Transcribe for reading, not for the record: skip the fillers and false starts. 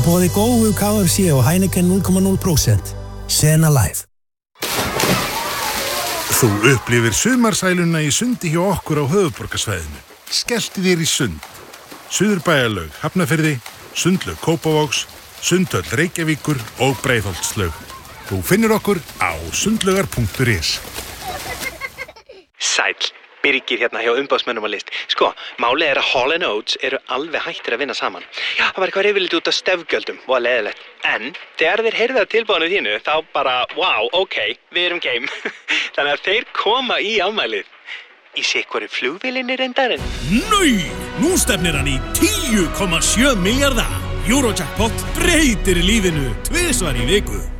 boði góðu KFC og Heineken 0,0%. Sena Live. Þú upplifir sumarsæluna í sundi hjá okkur á höfuðborgarsvæðinu. Skelltu þér í sund. Suðurbæjarlaug Hafnarfirði, Sundlaug Kópavogs, Sundhöll Reykjavíkur og Breiðholtslaug. Þú finnur okkur á sundlaugar.is. Sæll, Birgir hérna hjá umboðsmönnum á List. Sko, málið að Hall & Oates eru alveg hættir að vinna saman. Já, það var eitthvað rifrildi út af stefgjöldum og leiðilegt. En þegar þeir heyrðu af tilboðinu þínu, þá bara, wow, ok, við erum game. Þannig að þeir koma í afmælið. Í sikkoru flugvélinni reyndarinn. Nei, nú stefnir hann í 10,7 milljarða. Eurojackpot breytir lífinu 2 í viku.